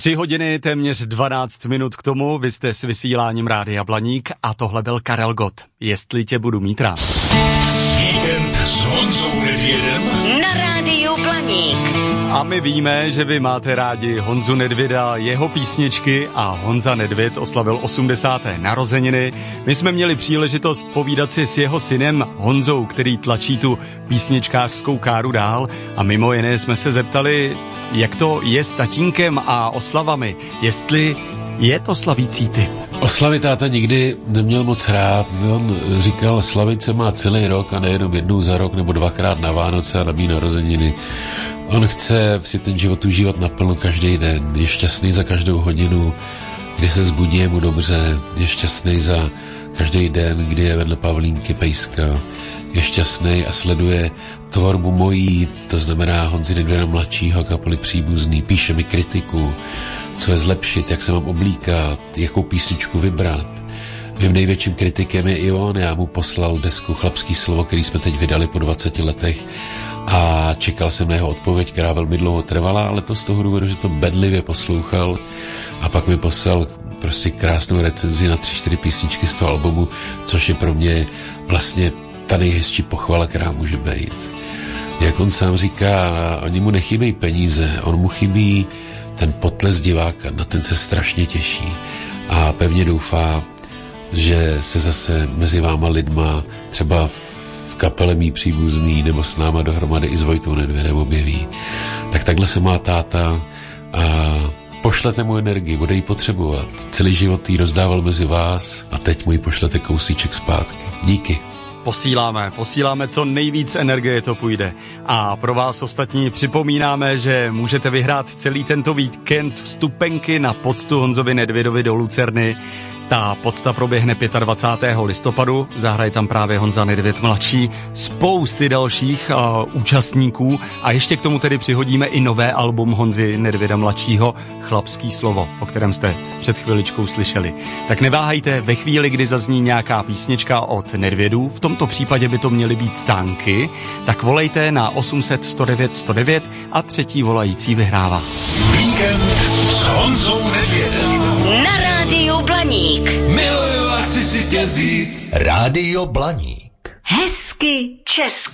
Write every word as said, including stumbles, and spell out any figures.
Tři hodiny, téměř dvanáct minut k tomu, vy jste s vysíláním Rádia Blaník a tohle byl Karel Gott. Jestli tě budu mít rád. Víkend s Honzou Nedvědem na Rádiu Blaník. A my víme, že vy máte rádi Honzu Nedvěda, jeho písničky a Honza Nedvěd oslavil osmdesáté narozeniny. My jsme měli příležitost povídat si s jeho synem Honzou, který tlačí tu písničkářskou káru dál a mimo jiné jsme se zeptali, jak to je s tatínkem a oslavami, jestli je to slavící typ. Oslavy táta nikdy neměl moc rád. On říkal, slavit se má celý rok a nejenom jednou za rok nebo dvakrát na Vánoce a na mý narozeniny. On chce si ten život užívat naplno každý den. Je šťastný za každou hodinu, kdy se zbudí, je mu dobře. Je šťastný za každý den, kdy je vedle Pavlínky Pejska. Je šťastný a sleduje tvorbu mojí, to znamená Honzy Nedvěda mladšího, kapely Příbuzný. Píše mi kritiku, co je zlepšit, jak se mám oblíkat, jakou písničku vybrat. Mým největším kritikem je i on. Já mu poslal desku Chlapský slovo, který jsme teď vydali po dvaceti letech a čekal jsem na jeho odpověď, která velmi dlouho trvala, ale to z toho důvodu, že to bedlivě poslouchal a pak mi poslal prostě krásnou recenzi na tři, čtyři písničky z toho albumu, což je pro mě vlastně ta nejhezčí pochvala, která může být. Jak on sám říká, oni mu nechybějí peníze, on mu chybí ten potlesk diváka, na ten se strašně těší a pevně doufá, že se zase mezi váma lidma třeba v kapele Mí příbuzný nebo s náma dohromady i s Vojtou Nedvědem objeví. Tak takhle se má táta a pošlete mu energii, bude ji potřebovat. Celý život ji rozdával mezi vás a teď mu ji pošlete kousíček zpátky. Díky. Posíláme, posíláme co nejvíc energie to půjde. A pro vás ostatní připomínáme, že můžete vyhrát celý tento víkend vstupenky na poctu Honzovi Nedvědovi do Lucerny. Ta pocta proběhne dvacátého pátého listopadu, zahraje tam právě Honza Nedvěd mladší, spousty dalších uh, účastníků a ještě k tomu tedy přihodíme i nové album Honzy Nedvěda mladšího, Chlapský slovo, o kterém jste před chviličkou slyšeli. Tak neváhejte, ve chvíli, kdy zazní nějaká písnička od Nedvědů, v tomto případě by to měly být stánky, tak volejte na osm set sto devět sto devět a třetí volající vyhrává. Víkend s Honzou Nedvědem na Rádiu Blaník. Miluju a chci si tě vzít. Rádio Blaník. Hezky česky.